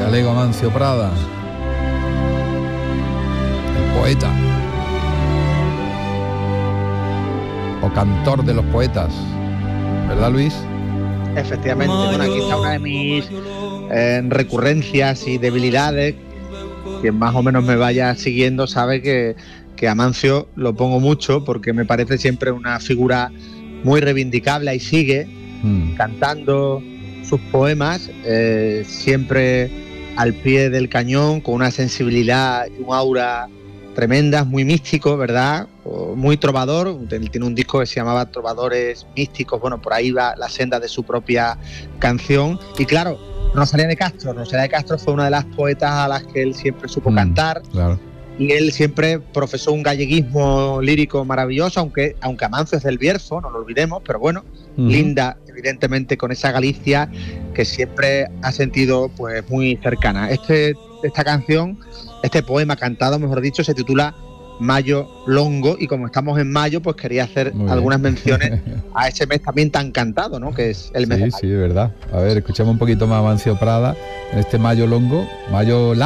galego Amancio Prada, el poeta o cantor de los poetas, ¿verdad, Luis? Efectivamente, bueno, aquí está una de mis recurrencias y debilidades. Quien más o menos me vaya siguiendo sabe que Amancio lo pongo mucho porque me parece siempre una figura muy reivindicable y sigue cantando sus poemas siempre al pie del cañón, con una sensibilidad y un aura tremendas, muy místico, ¿verdad? Muy trovador. Él tiene un disco que se llamaba Trovadores Místicos. Bueno, por ahí va la senda de su propia canción. Y claro, Rosalía de Castro fue una de las poetas a las que él siempre supo cantar. Claro. Y él siempre profesó un galleguismo lírico maravilloso, aunque Amancio es del Bierzo, no lo olvidemos, pero bueno, linda evidentemente con esa Galicia que siempre ha sentido pues muy cercana. Esta canción, este poema cantado, mejor dicho, se titula Mayo Longo, y como estamos en mayo, pues quería hacer algunas menciones a ese mes también tan cantado, ¿no? Que es el mes de mayo. Sí, verdad. A ver, escuchamos un poquito más Amancio Prada en este Mayo Longo, Mayo